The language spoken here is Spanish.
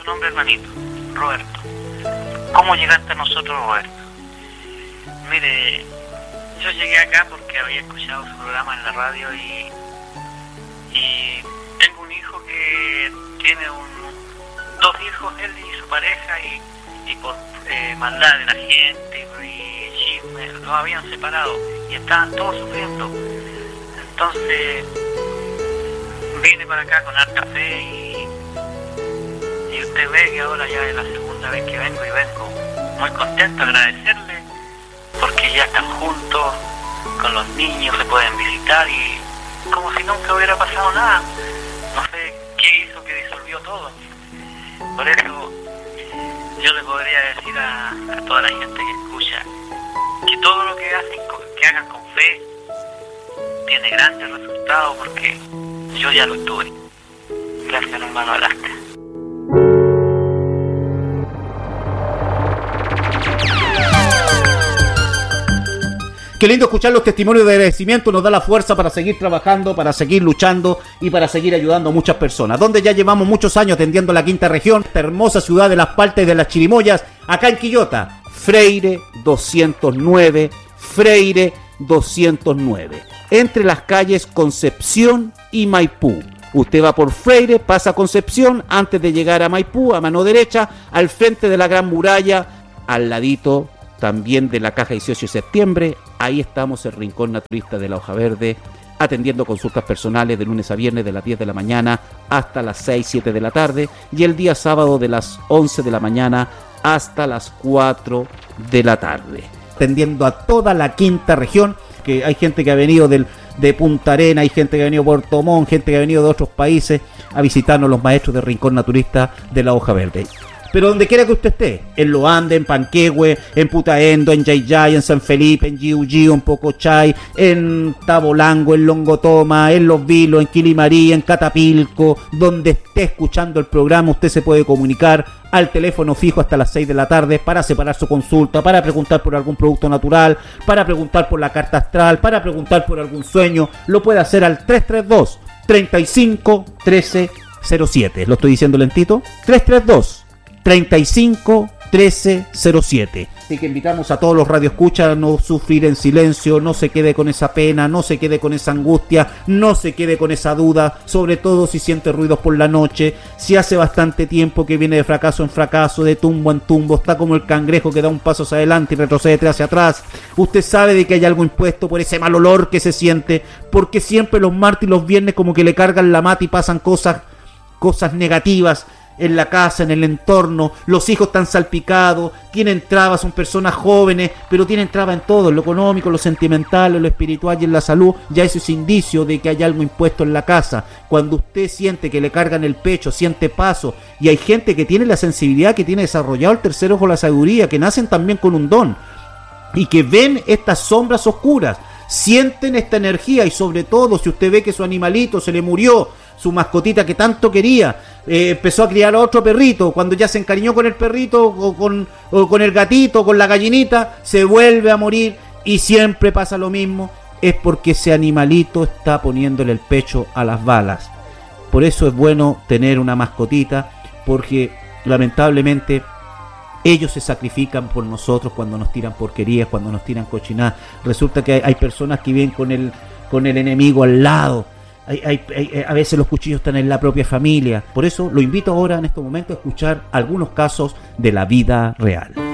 nombre, hermanito? Roberto. ¿Cómo llegaste a nosotros, Roberto? Mire, yo llegué acá porque había escuchado su programa en la radio y tengo un hijo que tiene dos hijos, él y su pareja, y por maldad de la gente y chisme, los habían separado y estaban todos sufriendo. Entonces vine para acá con harta fe y usted ve que ahora ya es la segunda vez que vengo y vengo muy contento, agradecerle porque ya están juntos con los niños, se pueden visitar y como si nunca hubiera pasado nada. No sé qué hizo que disolvió todo. Por eso yo le podría decir a toda la gente que escucha que todo lo que hacen, que hagan con fe, tiene grandes resultados porque yo ya lo tuve. Gracias, hermano Alaska. Qué lindo escuchar los testimonios de agradecimiento, nos da la fuerza para seguir trabajando, para seguir luchando y para seguir ayudando a muchas personas. Donde ya llevamos muchos años atendiendo la quinta región, esta hermosa ciudad de Las Paltas y de las Chirimoyas, acá en Quillota, Freire 209, Freire 209, entre las calles Concepción y Maipú. Usted va por Freire, pasa a Concepción, antes de llegar a Maipú, a mano derecha, al frente de la Gran Muralla, al ladito también de la Caja 18 de Septiembre, ahí estamos, el Rincón Naturista de la Hoja Verde, atendiendo consultas personales de lunes a viernes de las 10 de la mañana hasta las 6, 7 de la tarde, y el día sábado de las 11 de la mañana hasta las 4 de la tarde. Atendiendo a toda la quinta región, que hay gente que ha venido de Punta Arena, hay gente que ha venido de Puerto Montt, gente que ha venido de otros países a visitarnos los maestros del Rincón Naturista de la Hoja Verde. Pero donde quiera que usted esté, en Los Andes, en Panquehue, en Putaendo, en Yayay, en San Felipe, en Yiu, en Pocochay, en Tabolango, en Longotoma, en Los Vilos, en Quilimarí, en Catapilco, donde esté escuchando el programa, usted se puede comunicar al teléfono fijo hasta las 6 de la tarde para separar su consulta, para preguntar por algún producto natural, para preguntar por la carta astral, para preguntar por algún sueño. Lo puede hacer al 332 35 13 07. Lo estoy diciendo lentito. 332 35 13 07. Así que invitamos a todos los radioescuchas a no sufrir en silencio, no se quede con esa pena, no se quede con esa angustia, no se quede con esa duda, sobre todo si siente ruidos por la noche, si hace bastante tiempo que viene de fracaso en fracaso, de tumbo en tumbo, está como el cangrejo que da un paso hacia adelante y retrocede 3 hacia atrás. Usted sabe de que hay algo impuesto por ese mal olor que se siente, porque siempre los martes y los viernes como que le cargan la mata y pasan cosas negativas en la casa, en el entorno, los hijos están salpicados, tienen trabas, son personas jóvenes, pero tienen trabas en todo, en lo económico, en lo sentimental, en lo espiritual y en la salud. Ya eso es indicio de que hay algo impuesto en la casa. Cuando usted siente que le cargan el pecho, siente paso, y hay gente que tiene la sensibilidad, que tiene desarrollado el tercer ojo, la sabiduría, que nacen también con un don, y que ven estas sombras oscuras, sienten esta energía, y sobre todo si usted ve que su animalito se le murió, su mascotita que tanto quería, empezó a criar a otro perrito, cuando ya se encariñó con el perrito o con el gatito, con la gallinita, se vuelve a morir y siempre pasa lo mismo, es porque ese animalito está poniéndole el pecho a las balas. Por eso es bueno tener una mascotita, porque lamentablemente ellos se sacrifican por nosotros cuando nos tiran porquerías, cuando nos tiran cochinadas. Resulta que hay personas que viven con el enemigo al lado. A veces los cuchillos están en la propia familia. Por eso lo invito ahora en este momento a escuchar algunos casos de la vida real.